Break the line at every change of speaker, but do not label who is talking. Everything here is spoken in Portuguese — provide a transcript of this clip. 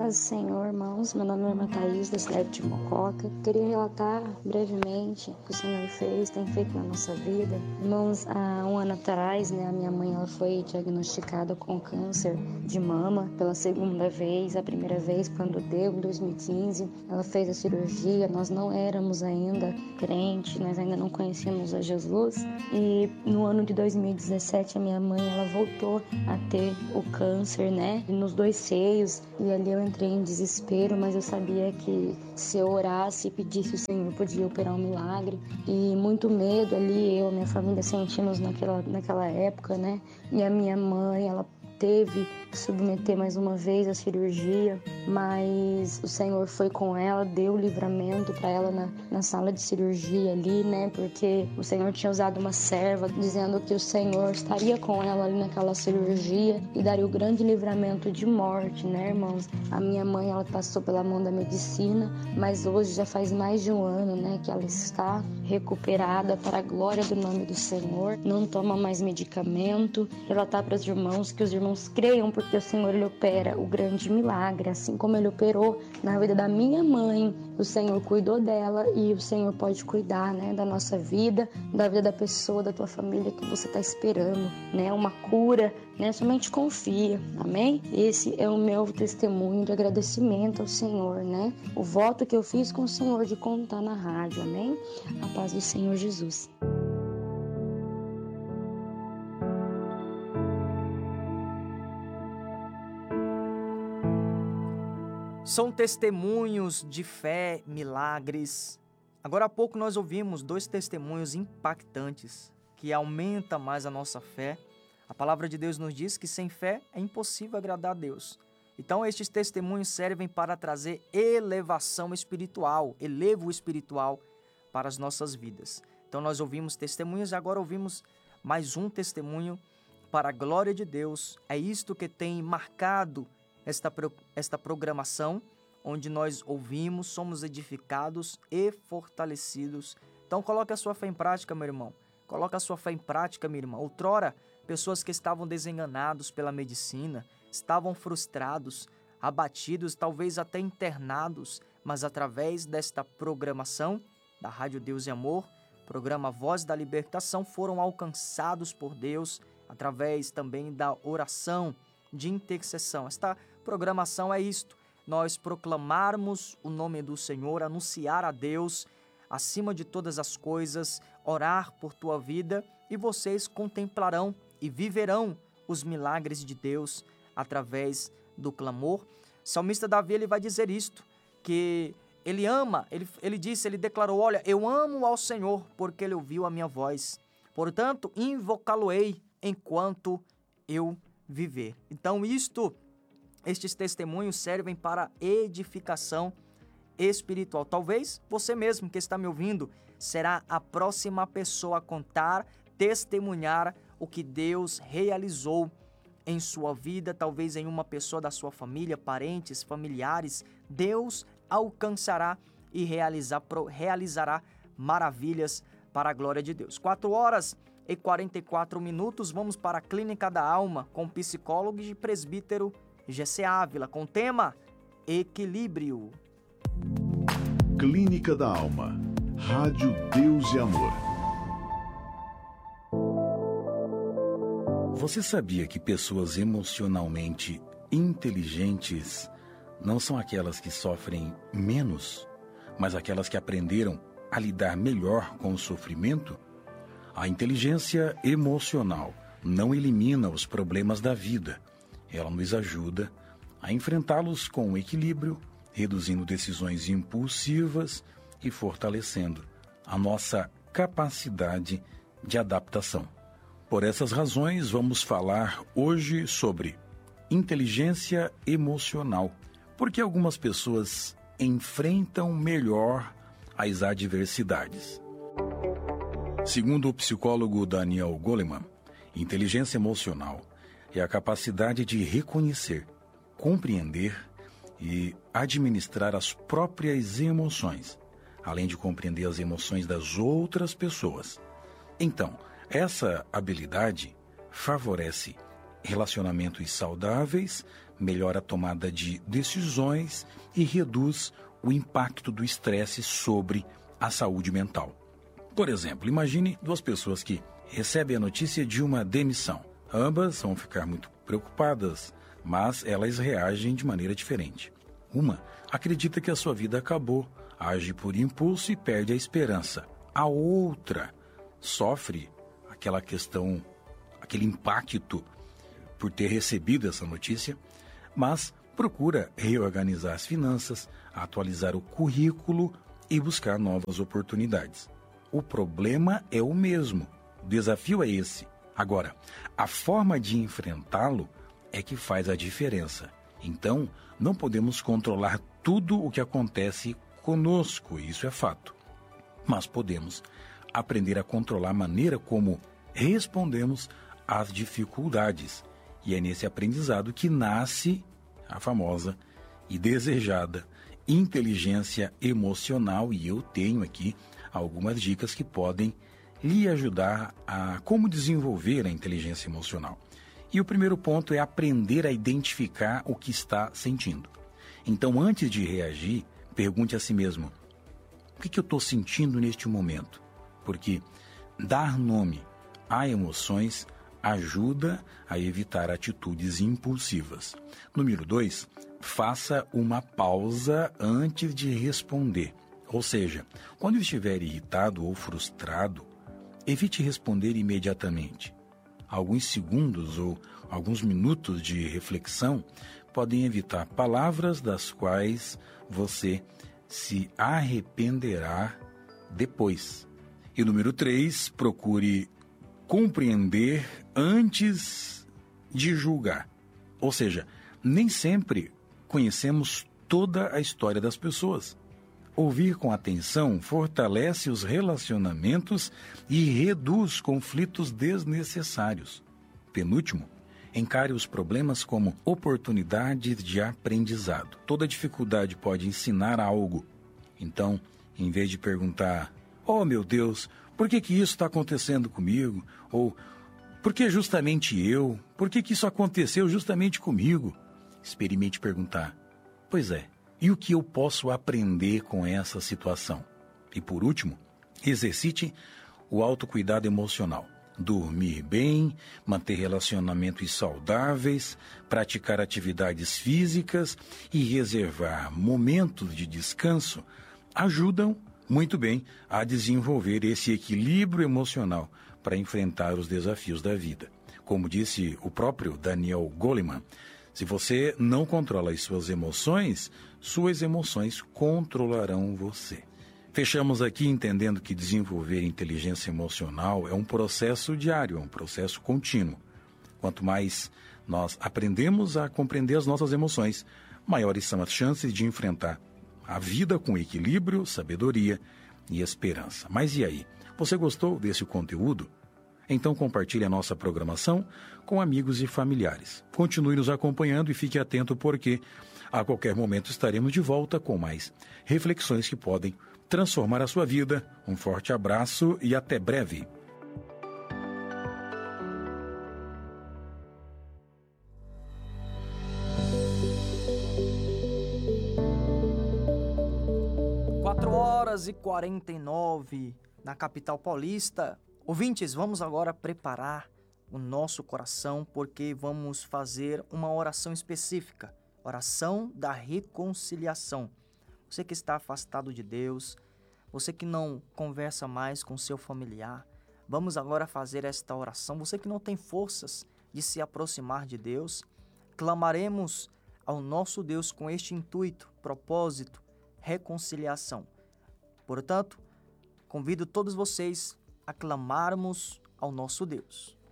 Paz do Senhor, irmãos. Meu nome é Irmã Thaís, da cidade de Mococa. Queria relatar brevemente o que o Senhor tem feito na nossa vida. Irmãos, há um ano atrás, a minha mãe ela foi diagnosticada com câncer de mama pela segunda vez. A primeira vez, quando deu, em 2015, ela fez a cirurgia. Nós não éramos ainda crentes, nós ainda não conhecíamos a Jesus. E no ano de 2017, a minha mãe ela voltou a ter o câncer, nos 2 seios. E ali eu entrei em desespero, mas eu sabia que se eu orasse e pedisse, o Senhor podia operar um milagre. E muito medo ali, eu e minha família sentimos naquela época, E a minha mãe, ela teve que submeter mais uma vez a cirurgia, mas o Senhor foi com ela, deu livramento para ela na sala de cirurgia ali, Porque o Senhor tinha usado uma serva dizendo que o Senhor estaria com ela ali naquela cirurgia e daria o grande livramento de morte, irmãos? A minha mãe, ela passou pela mão da medicina, mas hoje já faz mais de um ano, que ela está recuperada para a glória do nome do Senhor, não toma mais medicamento. Relatar para os irmãos que os irmãos creiam, porque o Senhor ele opera o grande milagre, assim como ele operou na vida da minha mãe. O Senhor cuidou dela e o Senhor pode cuidar, da nossa vida, da vida da pessoa, da tua família que você está esperando, uma cura, somente confia, amém? Esse é o meu testemunho de agradecimento ao Senhor, O voto que eu fiz com o Senhor de contar na rádio, amém? A paz do Senhor Jesus.
São testemunhos de fé, milagres. Agora há pouco nós ouvimos 2 testemunhos impactantes que aumentam mais a nossa fé. A palavra de Deus nos diz que sem fé é impossível agradar a Deus. Então estes testemunhos servem para trazer elevação espiritual, elevo espiritual para as nossas vidas. Então nós ouvimos testemunhos e agora ouvimos mais um testemunho para a glória de Deus. É isto que tem marcado esta programação, onde nós ouvimos, somos edificados e fortalecidos. Então coloque a sua fé em prática, meu irmão. Coloque a sua fé em prática, minha irmã. Outrora, pessoas que estavam desenganados pela medicina, estavam frustrados, abatidos, talvez até internados, mas através desta programação da Rádio Deus e Amor, programa Voz da Libertação, foram alcançados por Deus através também da oração de intercessão. Esta programação é isto: nós proclamarmos o nome do Senhor, anunciar a Deus acima de todas as coisas, orar por tua vida, e vocês contemplarão e viverão os milagres de Deus através do clamor. O salmista Davi ele vai dizer isto, que ele ama, ele declarou: olha, eu amo ao Senhor porque ele ouviu a minha voz, portanto invocá-lo-ei enquanto eu viver. Então estes testemunhos servem para edificação espiritual. Talvez você mesmo que está me ouvindo será a próxima pessoa a contar, testemunhar o que Deus realizou em sua vida, talvez em uma pessoa da sua família, parentes, familiares. Deus alcançará e realizará maravilhas para a glória de Deus. 4h44, vamos para a Clínica da Alma com o psicólogo e presbítero Gessé Ávila, com o tema Equilíbrio.
Clínica da Alma, Rádio Deus e Amor.
Você sabia que pessoas emocionalmente inteligentes não são aquelas que sofrem menos, mas aquelas que aprenderam a lidar melhor com o sofrimento? A inteligência emocional não elimina os problemas da vida. Ela nos ajuda a enfrentá-los com equilíbrio, reduzindo decisões impulsivas e fortalecendo a nossa capacidade de adaptação. Por essas razões, vamos falar hoje sobre inteligência emocional, porque algumas pessoas enfrentam melhor as adversidades. Segundo o psicólogo Daniel Goleman, inteligência emocional é a capacidade de reconhecer, compreender e administrar as próprias emoções, além de compreender as emoções das outras pessoas. Então, essa habilidade favorece relacionamentos saudáveis, melhora a tomada de decisões e reduz o impacto do estresse sobre a saúde mental. Por exemplo, imagine duas pessoas que recebem a notícia de uma demissão. Ambas vão ficar muito preocupadas, mas elas reagem de maneira diferente. Uma acredita que a sua vida acabou, age por impulso e perde a esperança. A outra sofre aquele impacto por ter recebido essa notícia, mas procura reorganizar as finanças, atualizar o currículo e buscar novas oportunidades. O problema é o mesmo, o desafio é esse. Agora, a forma de enfrentá-lo é que faz a diferença. Então, não podemos controlar tudo o que acontece conosco, isso é fato. Mas podemos aprender a controlar a maneira como respondemos às dificuldades. E é nesse aprendizado que nasce a famosa e desejada inteligência emocional. E eu tenho aqui algumas dicas que podem lhe ajudar a como desenvolver a inteligência emocional. E o primeiro ponto é aprender a identificar o que está sentindo. Então, antes de reagir, pergunte a si mesmo: o que eu estou sentindo neste momento? Porque dar nome a emoções ajuda a evitar atitudes impulsivas. Número 2, faça uma pausa antes de responder. Ou seja, quando estiver irritado ou frustrado, evite responder imediatamente. Alguns segundos ou alguns minutos de reflexão podem evitar palavras das quais você se arrependerá depois. E número 3, procure compreender antes de julgar. Ou seja, nem sempre conhecemos toda a história das pessoas. Ouvir com atenção fortalece os relacionamentos e reduz conflitos desnecessários. Penúltimo, encare os problemas como oportunidades de aprendizado. Toda dificuldade pode ensinar algo. Então, em vez de perguntar: "Oh, meu Deus, por que isso está acontecendo comigo?" Ou "Por que justamente eu? Por que isso aconteceu justamente comigo?" Experimente perguntar: "Pois é, e o que eu posso aprender com essa situação?" E por último, exercite o autocuidado emocional. Dormir bem, manter relacionamentos saudáveis, praticar atividades físicas e reservar momentos de descanso ajudam muito bem a desenvolver esse equilíbrio emocional para enfrentar os desafios da vida. Como disse o próprio Daniel Goleman, se você não controla as suas emoções controlarão você. Fechamos aqui entendendo que desenvolver inteligência emocional é um processo diário, é um processo contínuo. Quanto mais nós aprendemos a compreender as nossas emoções, maiores são as chances de enfrentar a vida com equilíbrio, sabedoria e esperança. Mas e aí? Você gostou desse conteúdo? Então compartilhe a nossa programação com amigos e familiares. Continue nos acompanhando e fique atento porque a qualquer momento estaremos de volta com mais reflexões que podem transformar a sua vida. Um forte abraço e até breve.
Horas e 49 na capital paulista. Ouvintes, vamos agora preparar o nosso coração porque vamos fazer uma oração específica, oração da reconciliação. Você que está afastado de Deus, você que não conversa mais com seu familiar, vamos agora fazer esta oração. Você que não tem forças de se aproximar de Deus, clamaremos ao nosso Deus com este intuito, propósito, reconciliação. Portanto, convido todos vocês a clamarmos ao nosso Deus.